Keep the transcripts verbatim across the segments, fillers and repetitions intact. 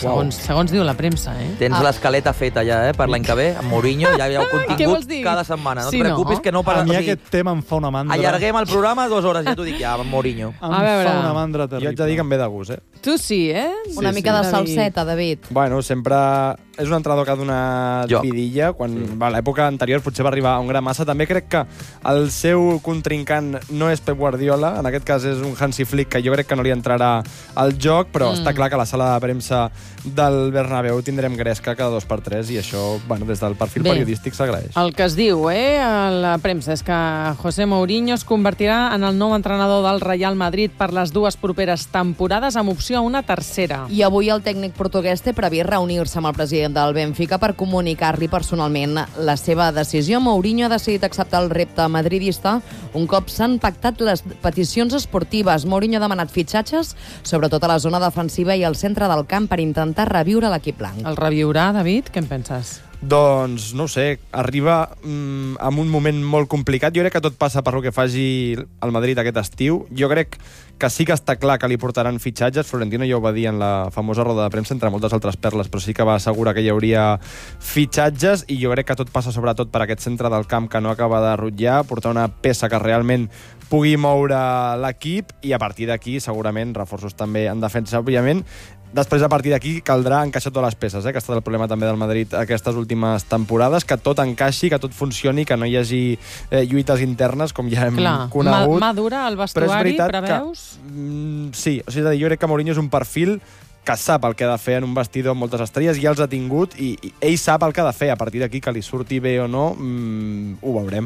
segons, segons diu la premsa, eh? Tens ah. l'escaleta feta ja, eh, per l'any que ve, amb Mourinho, ja hi ha el contingut cada setmana. No sí, et preocupis no? que no... Per... A mi aquest tema em fa una mandra. Allarguem el programa dues hores, ja t'ho dic ja, amb Mourinho. Em a veure, fa una mandra terrible. Jo haig de dir que em ve de gust, eh? Tu sí, eh? Una sí, mica sí. de salseta, David. Bueno, sempre... És un entrenador que ha donat jo. vidilla. Quan sí. va, l'època anterior potser va arribar a un gran massa. També crec que el seu contrincant no és Pep Guardiola. En aquest cas és un Hansi Flick, que jo crec que no li entrarà al joc, però mm. està clar que a la sala de premsa del Bernabéu tindrem gresca cada dos per tres i això, bueno, des del perfil Bé, periodístic s'agraeix. El que es diu, eh, a la premsa és que José Mourinho es convertirà en el nou entrenador del Real Madrid per les dues properes temporades amb opció a una tercera. I avui el tècnic portuguès té previst reunir-se amb el president del Benfica per comunicar-li personalment la seva decisió. Mourinho ha decidit acceptar el repte madridista un cop s'han pactat les peticions esportives. Mourinho ha demanat fitxatges, sobretot a la zona defensiva i al centre del camp, per intentar reviure l'equip blanc. El reviurà, David? Què en penses? Doncs, no ho sé, arriba mm, en un moment molt complicat. Jo crec que tot passa per lo que faci el Madrid aquest estiu. Jo crec que sí que està clar que li portaran fitxatges. Florentino ja ho va dir en la famosa roda de premsa, entre moltes altres perles, però sí que va assegurar que hi hauria fitxatges i jo crec que tot passa sobretot per aquest centre del camp que no acaba de rutllar, portar una peça que realment pugui moure l'equip i a partir d'aquí segurament reforços també en defensa, òbviament. Després, a partir d'aquí, caldrà encaixar totes les peces, eh? que ha estat el problema també del Madrid aquestes últimes temporades, que tot encaixi, que tot funcioni, que no hi hagi eh, lluites internes, com ja hem Clar. conegut. Madura el vestuari, preveus? Que, mm, sí, o sigui, jo crec que Mourinho és un perfil que sap el que ha de fer en un vestidor amb moltes estrelles, ja els ha tingut, i, i ell sap el que ha de fer. A partir d'aquí, que li surti bé o no, mm, ho veurem.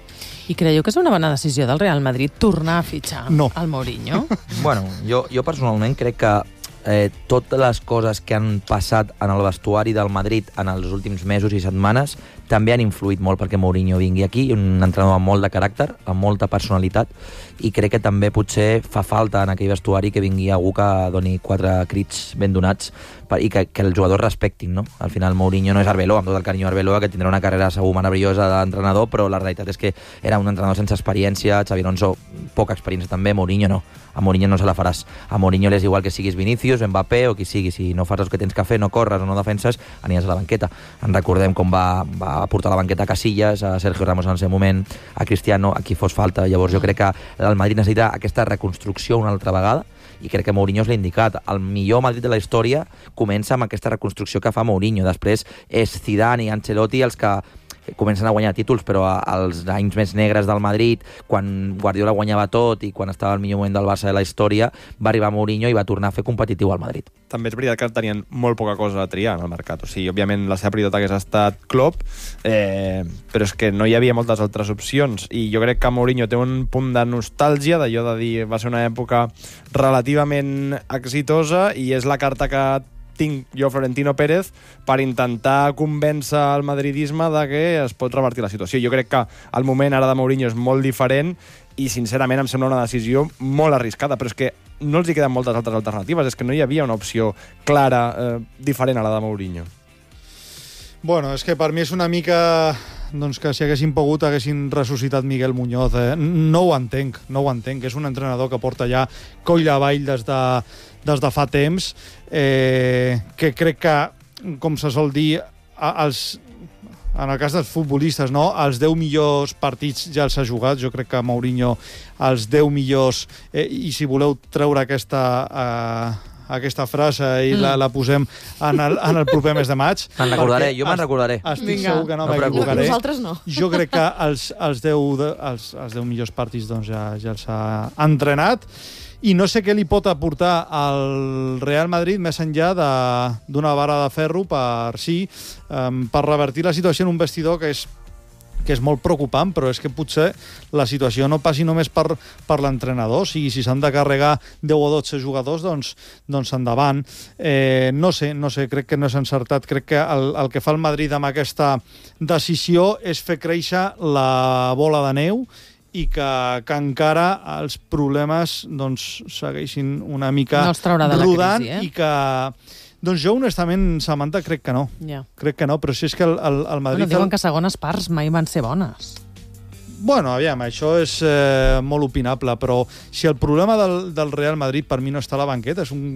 I creieu que és una bona decisió del Real Madrid tornar a fitxar no. el Mourinho? Bueno, jo, jo personalment crec que eh, totes les coses que han passat en el vestuari del Madrid en els últims mesos i setmanes també han influït molt perquè Mourinho vingui aquí, un entrenador amb molt de caràcter, amb molta personalitat, i crec que també potser fa falta en aquell vestuari que vingui algú que doni quatre crits ben donats per, i que, que els jugadors respectin, no? Al final Mourinho no és Arbeloa, amb tot el carinyo a Arbeloa, que tindrà una carrera segur meravellosa d'entrenador, però la realitat és que era un entrenador sense experiència, Xabi Alonso poca experiència també, Mourinho no. A Mourinho no se la faràs. A Mourinho és igual que siguis Vinícius, Mbappé o qui sigui. Si no fas el que tens que fer, no corres o no defenses, aniràs a la banqueta. En recordem com va, va portar a la banqueta a Casillas, a Sergio Ramos en el seu moment, a Cristiano, a qui fos falta. Llavors jo crec que el Madrid necessita aquesta reconstrucció una altra vegada i crec que Mourinho és l'indicat. El millor Madrid de la història comença amb aquesta reconstrucció que fa Mourinho. Després és Zidane i Ancelotti els que comencen a guanyar títols, però als anys més negres del Madrid, quan Guardiola guanyava tot i quan estava al millor moment del Barça de la història, va arribar Mourinho i va tornar a fer competitiu al Madrid. També és veritat que tenien molt poca cosa a triar en el mercat. O sigui, òbviament la seva prioritat hagués estat Klopp, eh, però és que no hi havia moltes altres opcions i jo crec que Mourinho té un punt de nostàlgia, d'allò de dir va ser una època relativament exitosa i és la carta que tinc jo, Florentino Pérez, per intentar convèncer el madridisme de que es pot revertir la situació. Jo crec que el moment ara de Mourinho és molt diferent i, sincerament, em sembla una decisió molt arriscada, però és que no els hi queden moltes altres alternatives, és que no hi havia una opció clara, eh, diferent a la de Mourinho. Bueno, és que per mi és una mica doncs que si haguessin pogut haguessin ressuscitat Miguel Muñoz. Eh? No ho entenc, no ho entenc. És un entrenador que porta ja coll avall des de, des de fa temps, eh, que crec que, com se sol dir, els, en el cas dels futbolistes, no? Els deu millors partits ja els ha jugat. Jo crec que Mourinho els deu millors, eh, i si voleu treure aquesta... Eh, aquesta frase i mm. la, la posem en el, en el proper mes de maig. Me'n recordaré, jo me'n recordaré. Estic Vinga. segur que no, no m'equivocaré. Nosaltres no. Jo crec que els, els, deu, els, els deu millors partits doncs, ja, ja els ha entrenat i no sé què li pot aportar al Real Madrid més enllà d'una vara de ferro per sí, um, per revertir la situació en un vestidor que és que és molt preocupant, però és que potser la situació no passi només per, per l'entrenador. O sigui, si s'han de carregar deu o dotze jugadors, doncs, doncs endavant. Eh, no sé, no sé, crec que no és encertat. Crec que el, el que fa el Madrid amb aquesta decisió és fer créixer la bola de neu i que, que encara els problemes doncs, segueixin una mica no rodant crisi, eh? i que... Doncs jo, honestament, Samantha, crec que no. Yeah. Crec que no, però si és que el, el, el Madrid... Bueno, diuen que segones parts mai van ser bones. Bueno, aviam, això és eh, molt opinable, però si el problema del, del Real Madrid per mi no està a la banqueta, és un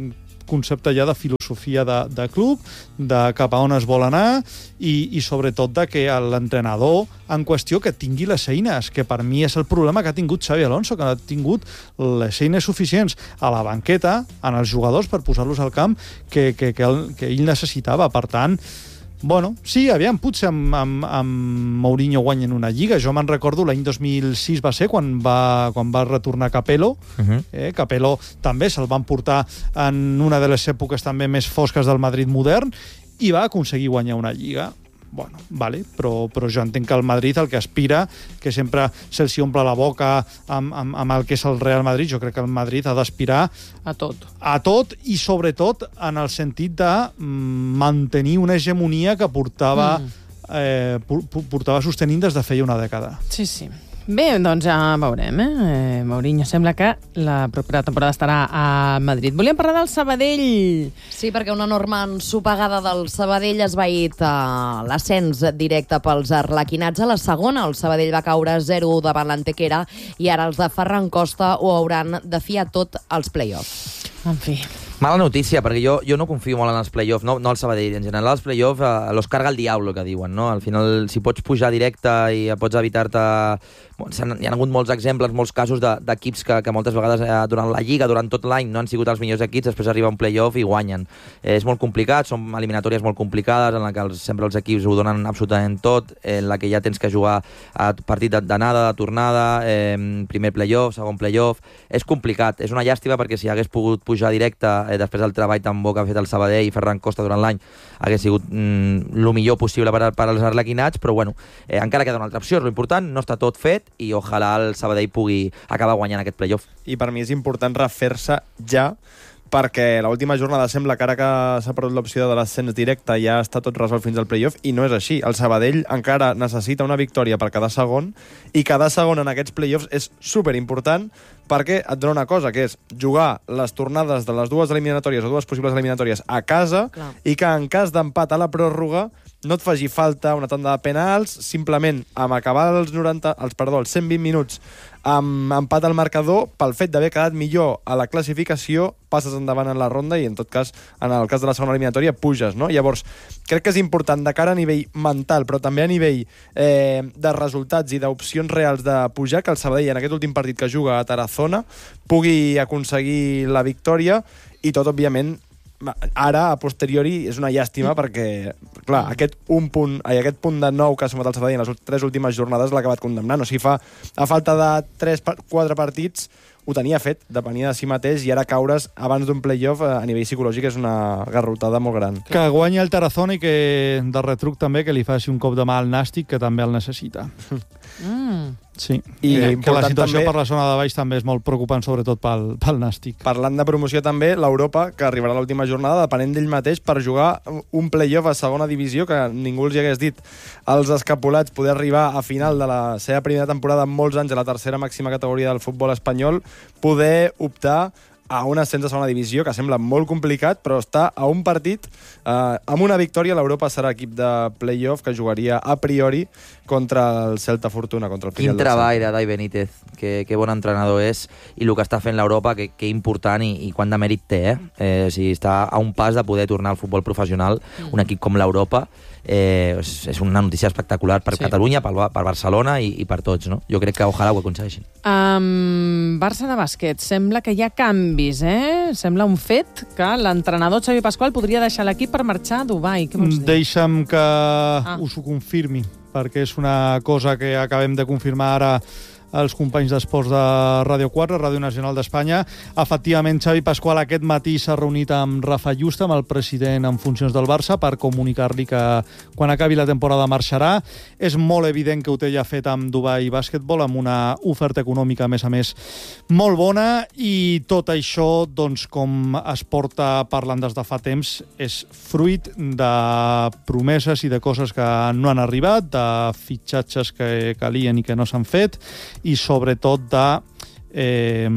concepte ja de filosofia de, de club, de cap a on es vol anar i, i sobretot de que l'entrenador en qüestió que tingui les eines, que per mi és el problema que ha tingut Xabi Alonso, que ha tingut les eines suficients a la banqueta, en els jugadors, per posar-los al camp, que, que, que, el, que ell necessitava. Per tant, bueno, sí, aviam, potser amb, amb, amb Mourinho guanyen una lliga. Jo me'n recordo, l'any dos mil sis va ser quan va, quan va retornar Capello. Uh-huh. eh, Capello també se'l van portar en una de les èpoques també més fosques del Madrid modern i va aconseguir guanyar una lliga. Bueno, vale, però, però jo entenc que el Madrid el que aspira, que sempre se'ls omple la boca amb, amb, amb el que és el Real Madrid, jo crec que el Madrid ha d'aspirar a tot. A tot i sobretot en el sentit de mantenir una hegemonia que portava, mm. eh, portava sostenint des de feia una dècada. Sí, sí. Bé, doncs ja veurem, eh? Mourinho sembla que la propera temporada estarà a Madrid. Volíem parlar del Sabadell. Sí, perquè una enorme ensopegada del Sabadell es va ir a l'ascens directe pels arlequinats. A la segona, el Sabadell va caure zero u davant l'Antequera i ara els de Ferran Costa ho hauran de fiar tot als play-offs. En fi... Mala notícia, perquè jo, jo no confio molt en els play-offs, no, no al Sabadell. En general, els play-offs eh, los carga el diablo, que diuen, no? Al final, si pots pujar directe i pots evitar-te... Bon, hi ha hagut molts exemples, molts casos d'equips que, que moltes vegades eh, durant la Lliga, durant tot l'any, no han sigut els millors equips, després arriba un play-off i guanyen. Eh, és molt complicat, són eliminatòries molt complicades, en la que els, sempre els equips ho donen absolutament tot, en la que ja tens que jugar a partit d'anada, de tornada, eh, primer play-off, segon play-off... És complicat, és una llàstima perquè si hagués pogut pujar directe eh, després del treball tan bo que ha fet el Sabadell i Ferran Costa durant l'any hagués sigut mm, el millor possible per, per als arlequinats, però bueno, eh, encara queda una altra opció, és l'important, no està tot fet i ojalà el Sabadell pugui acabar guanyant aquest playoff. I per mi és important refer-se ja, perquè l'última jornada sembla que ara que s'ha perdut l'opció de l'ascens directe ja està tot resolt fins al playoff, i no és així. El Sabadell encara necessita una victòria per cada segon, i cada segon en aquests playoffs és superimportant perquè et dona una cosa, que és jugar les tornades de les dues eliminatòries o dues possibles eliminatòries a casa. Clar. I que en cas d'empat a la pròrroga no et faci falta una tanda de penals, simplement amb acabar els noranta, els, perdó, els cent vint minuts amb empat al marcador, pel fet d'haver quedat millor a la classificació, passes endavant en la ronda i, en tot cas, en el cas de la segona eliminatòria, puges, no? Llavors, crec que és important de cara a nivell mental, però també a nivell eh, de resultats i d'opcions reals de pujar, que el Sabadell, en aquest últim partit que juga a Tarazona, pugui aconseguir la victòria, i tot, òbviament, ara, a posteriori, és una llàstima perquè, clar, aquest un punt, ai, aquest punt de nou que ha sumat el Sabadell en les tres últimes jornades l'ha acabat condemnant. O sigui, fa, a falta de tres quatre partits ho tenia fet, depenia de si mateix, i ara caure's abans d'un play-off a nivell psicològic és una garrotada molt gran. Que guanyi el Tarazona i que, de retruc també, que li faci un cop de mà al Nàstic, que també el necessita. Mm. Sí, i que, que la situació també, per la zona de baix també és molt preocupant, sobretot pel, pel Nàstic. Parlant de promoció també, l'Europa, que arribarà a l'última jornada, depenent d'ell mateix per jugar un play-off a segona divisió, que ningú els hi hagués dit als escapulats poder arribar a final de la seva primera temporada en molts anys a la tercera màxima categoria del futbol espanyol, poder optar a un ascens a segona divisió, que sembla molt complicat, però està a un partit. Eh, amb una victòria, l'Europa serà equip de play-off que jugaria a priori contra el Celta Fortuna, contra el Quin treball de Dai Benítez, que, que bon entrenador és, i el que està fent l'Europa, que, que important i, i quant de mèrit té, eh? eh o sigui, està a un pas de poder tornar al futbol professional, mm. un equip com l'Europa, eh, és, és una notícia espectacular per sí. Catalunya, per, per Barcelona i, i per tots, no? Jo crec que ojalà ho aconsegueixin. Um, Barça de bàsquet, sembla que hi ha canvis, eh? Sembla un fet que l'entrenador Xavi Pasqual podria deixar l'equip per marxar a Dubai. Què vols dir? Deixa'm que ah. us ho confirmi, perquè és una cosa que acabem de confirmar ara els companys d'esports de Ràdio quatre, Ràdio Nacional d'Espanya. Efectivament, Xavi Pasqual aquest matí s'ha reunit amb Rafa Juste, amb el president en funcions del Barça, per comunicar-li que quan acabi la temporada marxarà. És molt evident que ho té ja fet amb Dubai Basketball, amb una oferta econòmica, a més a més, molt bona, i tot això, doncs, com es porta parlant des de fa temps, és fruit de promeses i de coses que no han arribat, de fitxatges que calien i que no s'han fet, i sobretot de eh,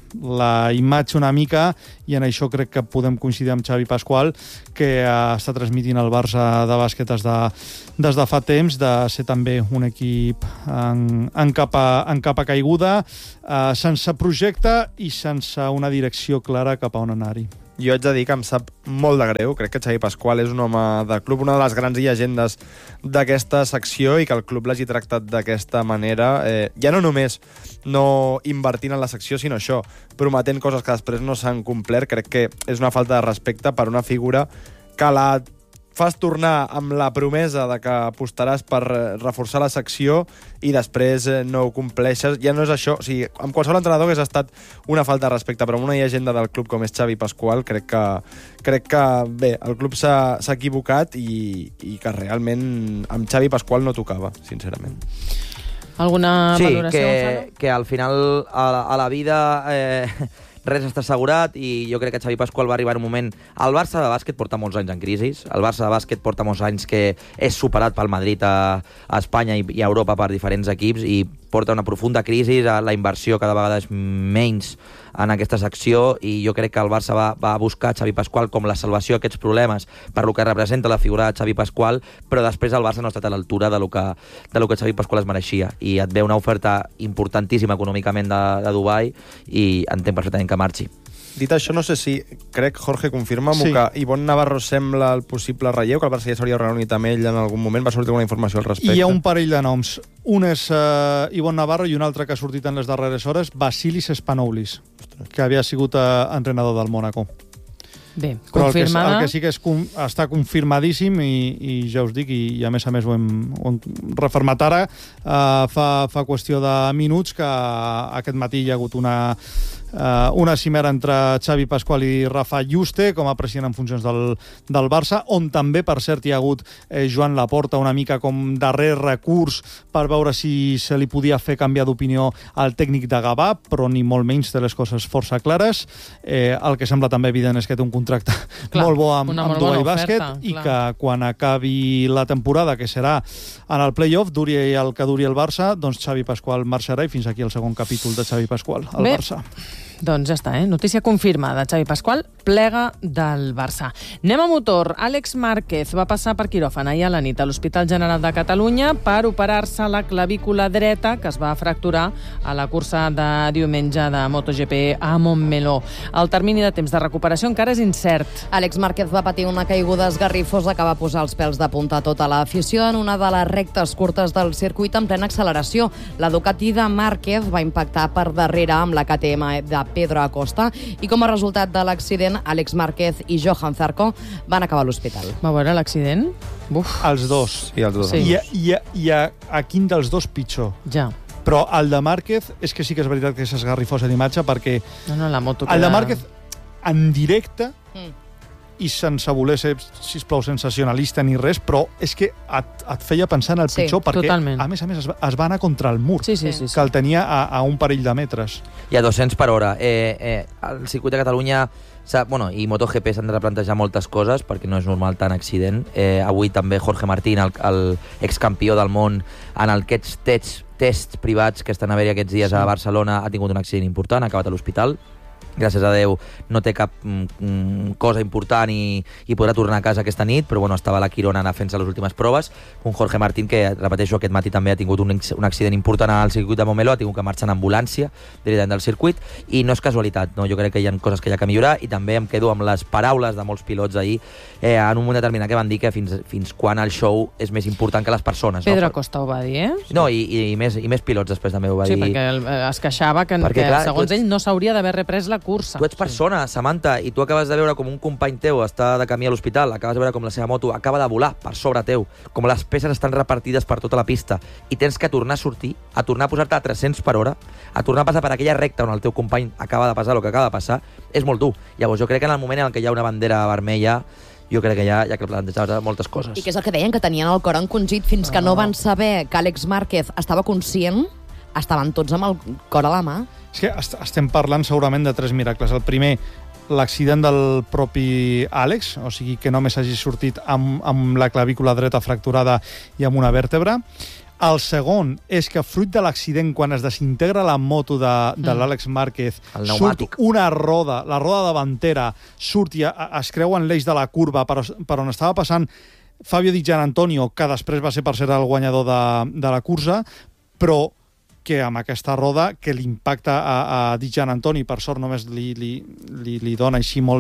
la imatge una mica, i en això crec que podem coincidir amb Xavi Pasqual, que eh, està transmitint el Barça de bàsquet des de, des de fa temps, de ser també un equip en, en, capa, en capa caiguda, eh, sense projecte i sense una direcció clara cap a on anar-hi. jo haig de dir que em sap molt de greu. Crec que Xavi Pasqual és un home de club, una de les grans llegendes d'aquesta secció, i que el club l'hagi tractat d'aquesta manera, eh, ja no només no invertint en la secció, sinó això, prometent coses que després no s'han complert. Crec que és una falta de respecte per una figura que la fas tornar amb la promesa de que apostaràs per reforçar la secció i després no ho compleixes. Ja no és això. O sigui, amb qualsevol entrenador hagués estat una falta de respecte, però amb una llegenda del club com és Xavi Pasqual, crec que, crec que bé, el club s'ha equivocat i, i que realment amb Xavi Pasqual no tocava, sincerament. Alguna sí, valoració, que, Gonzalo? que al final a la, a la vida eh, res està assegurat, i jo crec que Xavi Pasqual va arribar en un moment... El Barça de bàsquet porta molts anys en crisi, el Barça de bàsquet porta molts anys que és superat pel Madrid a, a Espanya i, i a Europa per diferents equips, i porta una profunda crisi, la inversió cada vegada és menys en aquesta secció, i jo crec que el Barça va, va buscar Xavi Pasqual com la salvació d'aquests problemes per lo que representa la figura de Xavi Pasqual, però després el Barça no ha estat a l'altura de lo que, de lo que Xavi Pasqual es mereixia, i et ve una oferta importantíssima econòmicament de, de Dubai, i entenc perfectament que marxi. Dit això, no sé si, crec, Jorge, confirma-m'ho, Sí. que Ivonne Navarro sembla el possible relleu, que el Barça ja s'hauria reunit amb ell en algun moment. Va sortir alguna informació al respecte? Hi ha un parell de noms. Un és uh, Ivonne Navarro i un altre que ha sortit en les darreres hores, Vasilis Spanoulis, que havia sigut uh, entrenador del Mónaco. Bé, Però el que, confirmada... el que sí que és, està confirmadíssim, i, i ja us dic, i, i a més a més ho hem, ho hem refermat ara, uh, fa, fa qüestió de minuts que aquest matí hi ha hagut una, uh, una cimera entre Xavi Pasqual i Rafa Juste com a president en funcions del, del Barça, on també, per cert, hi ha hagut eh, Joan Laporta una mica com darrer recurs per veure si se li podia fer canviar d'opinió al tècnic de Gavà, però ni molt menys té les coses força clares. Eh, el que sembla també evident és que té un contracte Clar, molt bo amb, una amb molt Dubai bona Bàsquet, oferta, i clar. que quan acabi la temporada, que serà en el play-off, duri el que duri el Barça, doncs Xavi Pasqual marxarà, i fins aquí el segon capítol de Xavi Pasqual al Bé. Barça. Doncs ja està, eh? Notícia confirmada. Xavi Pasqual plega del Barça. Anem a motor. Àlex Márquez va passar per quiròfan ahir a la nit a l'Hospital General de Catalunya per operar-se la clavícula dreta, que es va fracturar a la cursa de diumenge de MotoGP a Montmeló. El termini de temps de recuperació encara és incert. Àlex Márquez va patir una caiguda esgarrifosa que va posar els pèls de punta a tota l'afició en una de les rectes curtes del circuit en plena acceleració. La Ducati de Márquez va impactar per darrere amb la K T M de Pedro Acosta, i com a resultat de l'accident, Àlex Márquez i Johan Zarco van acabar a l'hospital. Va veure l'accident? Buf, Els dos. Sí, els dos. Sí. I, i, i a, a quin dels dos pitjor? ja. Però el de Márquez és que sí que és veritat que és esgarrifosa d'imatge, perquè No, no, la moto el de queda- Márquez en directe, Mm. i sense voler ser, sisplau, sensacionalista ni res, però és que et, et feia pensar en el Sí, pitjor, perquè totalment. a més a més es va, es va anar contra el mur, Sí, sí, sí. sí. que el tenia a, a un parell de metres. I a dos-cents per hora. Eh, eh, el circuit de Catalunya s'ha- bueno, i MotoGP s'han de replantejar moltes coses perquè no és normal tant accident. Eh, avui també Jorge Martín, el, el excampió del món, en aquests tests, tests privats que estan a haver aquests dies Sí. a Barcelona, ha tingut un accident important, ha acabat a l'hospital. Gràcies a Déu no té cap mm, cosa important i, i podrà tornar a casa aquesta nit, però bueno, estava a la Quirona fent-se les últimes proves. Un Jorge Martín que, repeteixo, aquest matí també ha tingut un, un accident important al circuit de Montmeló, ha tingut que marxar en ambulància directament del circuit, i no és casualitat, no? Jo crec que hi ha coses que hi ha que millorar, i també em quedo amb les paraules de molts pilots ahir, eh, en un moment determinat, que van dir que fins, fins quan el show és més important que les persones. Pedro no? Acosta ho va dir, eh? No, i, i, més, i més pilots després també ho va Sí, dir. perquè el- eh, es queixava que, Perquè, que clar, segons tu ets- ell, no s'hauria d'haver reprès la cursa. Tu ets persona, Samantha, i tu acabes de veure com un company teu està de camí a l'hospital, acabes de veure com la seva moto acaba de volar per sobre teu, com les peces estan repartides per tota la pista, i tens que tornar a sortir, a tornar a posar-te a tres-cents per hora, a tornar a passar per aquella recta on el teu company acaba de passar el que acaba de passar, és molt dur. Llavors jo crec que en el moment en què hi ha una bandera vermella, jo crec que ja, ja que plantejar moltes coses. I que és el que deien, que tenien el cor encongit fins que no van saber que Àlex Márquez estava conscient, estaven tots amb el cor a la mà. És que est estem parlant segurament de tres miracles. El primer, l'accident del propi Àlex, o sigui que només hagi sortit amb, amb la clavícula dreta fracturada i amb una vèrtebra. El segon és que, fruit de l'accident, quan es desintegra la moto de, de Mm. l'Àlex Márquez, El surt pneumàtic. una roda, la roda davantera, surt i a- es creu en l'eix de la curva per, per on estava passant Fabio Di Gianantonio, que després va ser, per ser el guanyador de, de la cursa, però que amb aquesta roda, que l'impacta a, a Di Gianantoni, per sort només li, li, li, li dona així molt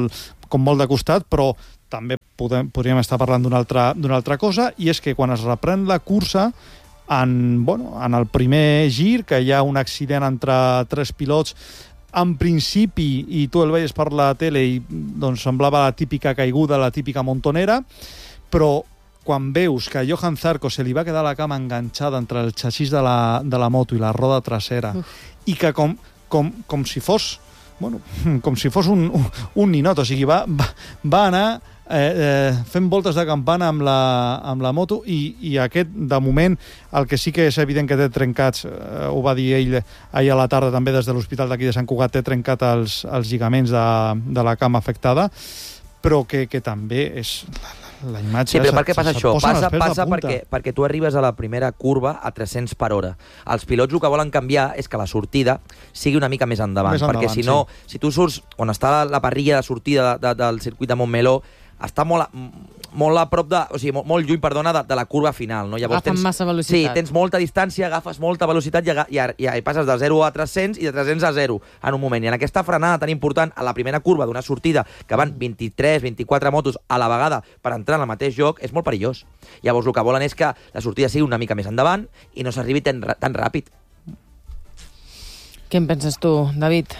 com molt de costat, però també podem, podríem estar parlant d'una altra, d'una altra cosa, i és que quan es reprèn la cursa, en, bueno, en el primer gir, que hi ha un accident entre tres pilots, en principi, i tu el veies per la tele, i doncs semblava la típica caiguda, la típica montonera, però quan veus que a Johan Zarco se li va quedar la cama enganxada entre el xassís de la, de la moto i la roda trasera, Uf. i que com, com, com si fos bueno, com si fos un, un, un ninot, o sigui, va, va, va anar eh, eh, fent voltes de campana amb la, amb la moto, i, i aquest, de moment, el que sí que és evident que té trencats, eh, ho va dir ell ahir a la tarda també des de l'hospital d'aquí de Sant Cugat, té trencat els, els lligaments de, de la cama afectada, però que, que també és... La imatge, sí, però per què passa això? Passa, passa perquè, perquè, perquè tu arribes a la primera curva a tres-cents per hora. Els pilots el que volen canviar és que la sortida sigui una mica més endavant, més endavant perquè si no, sí. si tu surts, on està la, la parrilla de sortida de, de, del circuit de Montmeló, està molt a, molt a prop de... O sigui, molt, molt lluny, perdona, de, de la curva final. No? Llavors Agafen tens, massa velocitat. Sí, tens molta distància, agafes molta velocitat i, i, i, i passes de zero a tres-cents i de tres-cents a zero en un moment. I en aquesta frenada tan important, a la primera curva d'una sortida que van vint-i-tres, vint-i-quatre motos a la vegada per entrar en el mateix joc, és molt perillós. Llavors el que volen és que la sortida sigui una mica més endavant i no s'arribi tan, tan ràpid. Què en penses tu, David?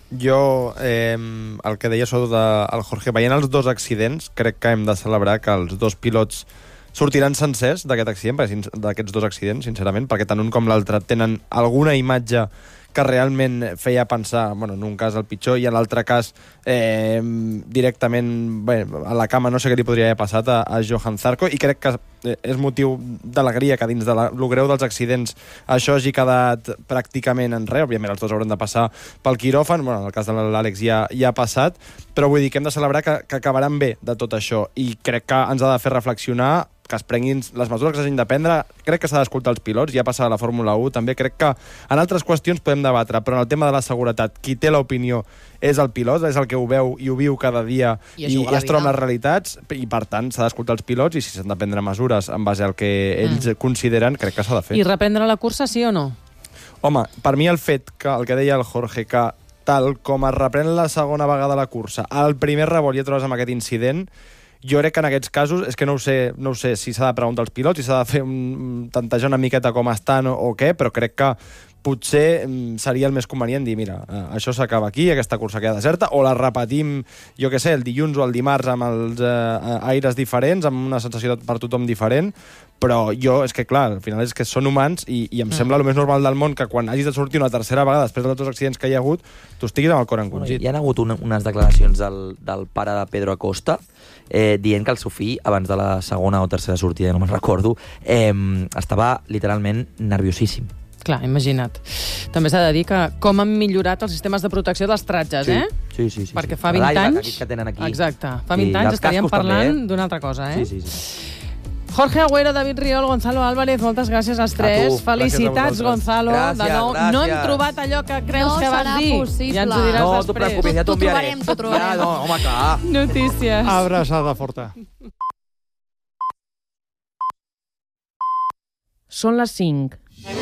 Jo, eh, el que deia sobre el Jorge, veient els dos accidents, crec que hem de celebrar que els dos pilots sortiran sencers d'aquest accident, d'aquests dos accidents, sincerament, perquè tant un com l'altre tenen alguna imatge que realment feia pensar, bueno, en un cas el pitjor i en l'altre cas eh, directament bé, a la cama no sé què li podria haver passat a, a Johan Zarco, i crec que és motiu d'alegria que dins de la, lo greu dels accidents això hagi quedat pràcticament en res. Òbviament els dos hauran de passar pel quiròfan, bueno, en el cas de l'Àlex ja, ja ha passat, però vull dir que hem de celebrar que, que acabaran bé de tot això, i crec que ens ha de fer reflexionar, que es prenguin les mesures que s'hagin de prendre. Crec que s'ha d'escoltar els pilots, ja passa a la Fórmula u també, crec que en altres qüestions podem debatre, però en el tema de la seguretat, qui té l'opinió és el pilot, és el que ho veu i ho viu cada dia i, i, i es troba amb les realitats, i per tant s'ha d'escoltar els pilots, i si s'han de prendre mesures en base al que ells mm. consideren, crec que s'ha de fer. I reprendre la cursa, sí o no? Home, per mi el fet que, el que deia el Jorge, que tal com es reprèn la segona vegada la cursa, al primer rebot ja trobes amb aquest incident, jo crec que en aquests casos, és que no ho sé, no ho sé si s'ha de preguntar als pilots, si s'ha de fer un, tantejar una miqueta com estan o, o què, però crec que potser seria el més convenient dir, mira, això s'acaba aquí, aquesta cursa queda deserta, o la repetim, jo què sé, el dilluns o el dimarts amb els eh, aires diferents, amb una sensació per tothom diferent, però jo, és que clar, al final és que són humans i, i em mm. sembla el més normal del món que quan hagis de sortir una tercera vegada després dels dos accidents que hi ha hagut, tu estiguis amb el cor encongit. Hi ha hagut una, unes declaracions del, del pare de Pedro Acosta eh, dient que el seu fill, abans de la segona o tercera sortida, no me'n recordo, eh, estava literalment nerviosíssim. Clar, imagina't. També s'ha de dir que com han millorat els sistemes de protecció dels tratges, sí. eh? Sí, sí, sí. Perquè fa vint anys... Que tenen aquí. Exacte. Fa vint anys estaríem parlant també, eh? d'una altra cosa, eh? Sí, sí, sí. Jorge Agüero, David Riol, Gonzalo Álvarez, moltes gràcies als tres. Felicitats, Gonzalo. Gràcies, de nou. gràcies. No hem trobat allò que creus no que vas dir. Possible. Ja ens ho diràs no, després. No, t'ho preocupis, ja t'ho enviaré. T'ho trobarem, ja, no, home, clar. Notícies. Abraçada forta. Són les cinc.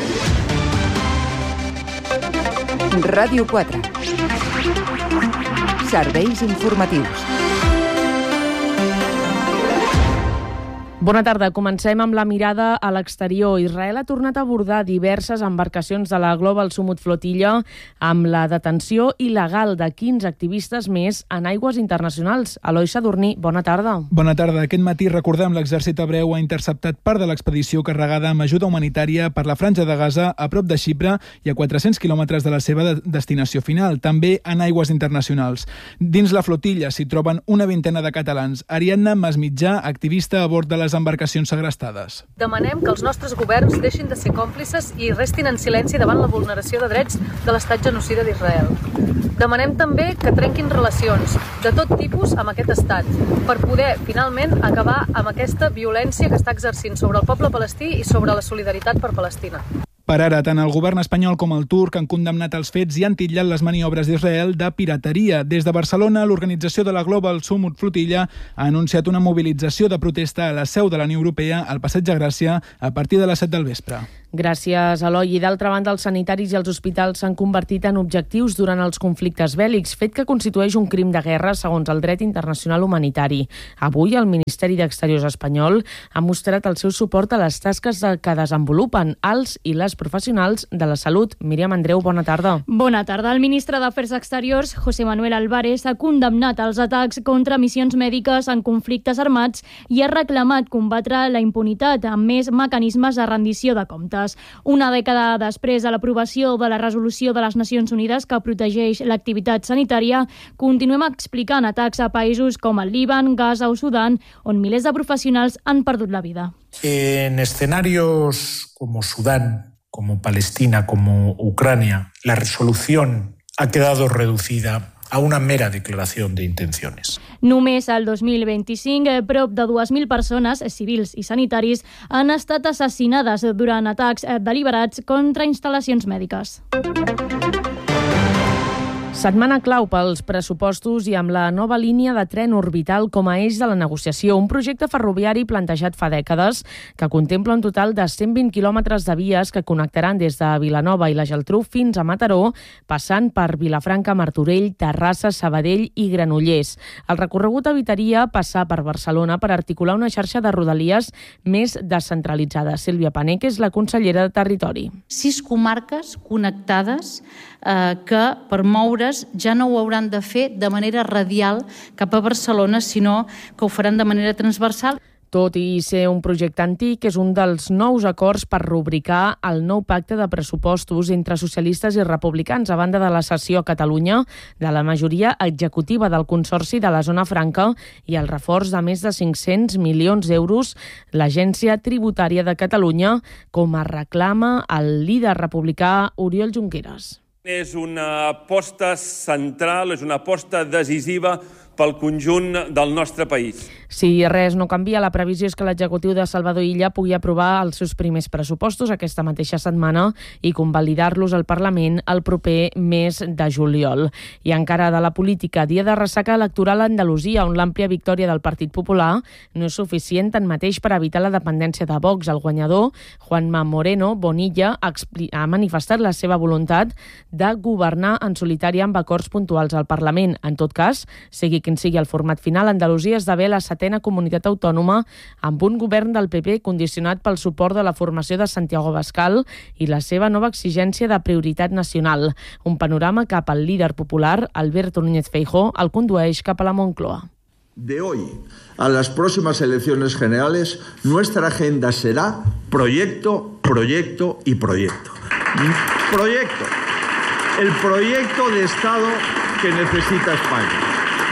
Ràdio quatre. Serveis informatius. Bona tarda. Comencem amb la mirada a l'exterior. Israel ha tornat a abordar diverses embarcacions de la Global Summit Flotilla amb la detenció il·legal de quinze activistes més en aigües internacionals. Eloi Sadurní, bona tarda. Bona tarda. Aquest matí, recordem, l'exèrcit hebreu ha interceptat part de l'expedició carregada amb ajuda humanitària per la Franja de Gaza a prop de Xipre i a quatre-cents quilòmetres de la seva de destinació final, també en aigües internacionals. Dins la flotilla s'hi troben una vintena de catalans. Ariadna Masmitjà, activista a bord de les embarcacions segrestades. Demanem que els nostres governs deixin de ser còmplices i restin en silenci davant la vulneració de drets de l'estat genocida d'Israel. Demanem també que trenquin relacions de tot tipus amb aquest estat per poder, finalment, acabar amb aquesta violència que està exercint sobre el poble palestí i sobre la solidaritat per Palestina. Per Per ara, tant el govern espanyol com el turc han condemnat els fets i han titllat les maniobres d'Israel de pirateria. Des de Barcelona, l'organització de la Global Summit Flotilla ha anunciat una mobilització de protesta a la seu de la Unió Europea al Passeig de Gràcia a partir de les set del vespre. Gràcies, Eloi. I d'altra banda, els sanitaris i els hospitals s'han convertit en objectius durant els conflictes bèl·lics, fet que constitueix un crim de guerra segons el dret internacional humanitari. Avui, el Ministeri d'Exteriors espanyol ha mostrat el seu suport a les tasques que desenvolupen els i les professionals de la salut. Míriam Andreu, bona tarda. Bona tarda. El ministre d'Afers Exteriors, José Manuel Álvarez, ha condemnat els atacs contra missions mèdiques en conflictes armats i ha reclamat combatre la impunitat amb més mecanismes de rendició de comptes. Una dècada després de l'aprovació de la resolució de les Nacions Unides que protegeix l'activitat sanitària, continuem explicant atacs a països com el Líban, Gaza o Sudan, on milers de professionals han perdut la vida. En escenarios como Sudán, como Palestina, como Ucrania, la resolución ha quedado reducida a una mera declaración de intenciones. Només el dos mil vint-i-cinc, prop de dues mil persones, civils i sanitaris, han estat assassinades durant atacs deliberats contra instal·lacions mèdiques. Setmana clau pels pressupostos i amb la nova línia de tren orbital com a eix de la negociació. Un projecte ferroviari plantejat fa dècades que contempla un total de cent vint quilòmetres de vies que connectaran des de Vilanova i la Geltrú fins a Mataró, passant per Vilafranca, Martorell, Terrassa, Sabadell i Granollers. El recorregut evitaria passar per Barcelona per articular una xarxa de rodalies més descentralitzada. Sílvia Paneque és la consellera de Territori. Sis comarques connectades eh, que per moure's ja no ho hauran de fer de manera radial cap a Barcelona, sinó que ho faran de manera transversal. Tot i ser un projecte antic, és un dels nous acords per rubricar el nou pacte de pressupostos entre socialistes i republicans a banda de la cessió a Catalunya de la majoria executiva del Consorci de la Zona Franca i el reforç de més de cinc-cents milions d'euros l'Agència Tributària de Catalunya, com a reclama el líder republicà Oriol Junqueras. És una aposta central, és una aposta decisiva pel conjunt del nostre país. Si res no canvia, la previsió és que l'executiu de Salvador Illa pugui aprovar els seus primers pressupostos aquesta mateixa setmana i convalidar-los al Parlament el proper mes de juliol. I encara de la política, dia de ressaca electoral a Andalusia, on l'àmplia victòria del Partit Popular no és suficient tanmateix per evitar la dependència de Vox. El guanyador, Juanma Moreno Bonilla, ha manifestat la seva voluntat de governar en solitari amb acords puntuals al Parlament. En tot cas, sigui quin sigui el format final, Andalusia esdevé la setena comunitat autònoma amb un govern del P P condicionat pel suport de la formació de Santiago Abascal i la seva nova exigència de prioritat nacional. Un panorama cap al líder popular, Alberto Núñez Feijóo, el condueix cap a la Moncloa. De hoy a las próximas elecciones generales, nuestra agenda será proyecto, proyecto y proyecto. Proyecto. El proyecto de Estado que necesita España.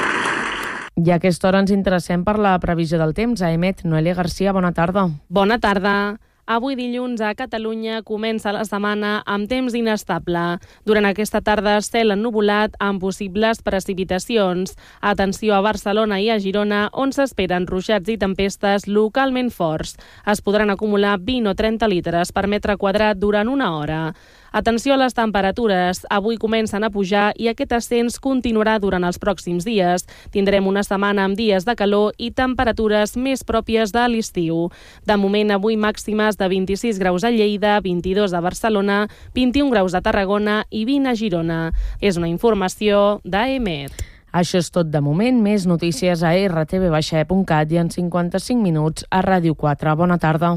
I a aquesta hora ens interessem per la previsió del temps. A Emet, Noelia Garcia, bona tarda. Bona tarda. Avui dilluns a Catalunya comença la setmana amb temps inestable. Durant aquesta tarda, cel ennuvolat amb possibles precipitacions. Atenció a Barcelona i a Girona, on s'esperen ruixats i tempestes localment forts. Es podran acumular vint o trenta litres per metre quadrat durant una hora. Atenció a les temperatures. Avui comencen a pujar i aquest ascens continuarà durant els pròxims dies. Tindrem una setmana amb dies de calor i temperatures més pròpies de l'estiu. De moment, avui màximes de vint-i-sis graus a Lleida, vint-i-dos a Barcelona, vint-i-un graus a Tarragona i vint a Girona. És una informació d'Emet. Això és tot de moment. Més notícies a erre te ve baixa e punt cat i en cinquanta-cinc minuts a Ràdio quatre. Bona tarda.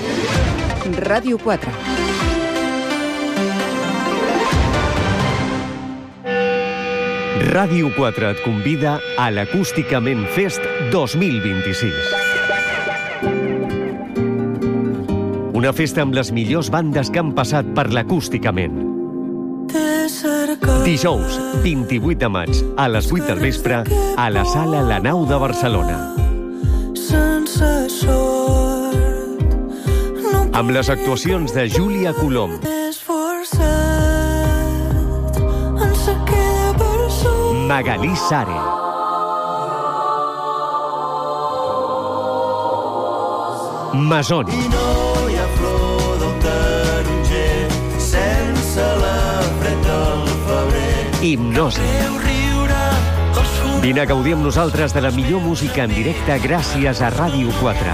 Ràdio quatre. Ràdio quatre et convida a l'Acústicament Fest dos mil vint-i-sis. Una festa amb les millors bandes que han passat per l'Acústicament. Dijous, vint-i-vuit de maig, a les vuit del vespre, a la Sala La Nau de Barcelona. Amb les actuacions de Júlia Colom, Magalí Sare, Masoni, Hipnosi. Vine a gaudir amb nosaltres de la millor música en directe gràcies a Ràdio quatre.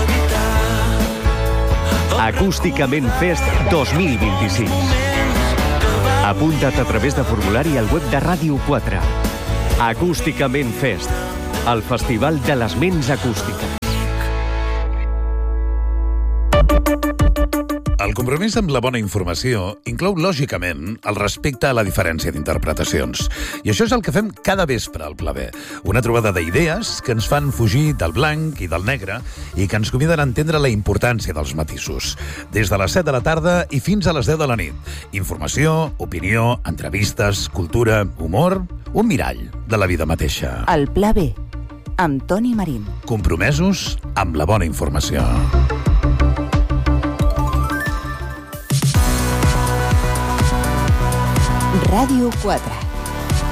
Acústicament Fest dos mil vint-i-sis. Apunta't a través de formulari al web de Ràdio quatre. Acústicament Fest, el festival de les ments acústiques. El compromís amb la bona informació inclou, lògicament, el respecte a la diferència d'interpretacions. I això és el que fem cada vespre al Pla B. Una trobada d'idees que ens fan fugir del blanc i del negre i que ens conviden a entendre la importància dels matisos. Des de les set de la tarda i fins a les deu de la nit. Informació, opinió, entrevistes, cultura, humor, un mirall de la vida mateixa. El Pla B, amb Toni Marín. Compromesos amb la bona informació. Ràdio quatre.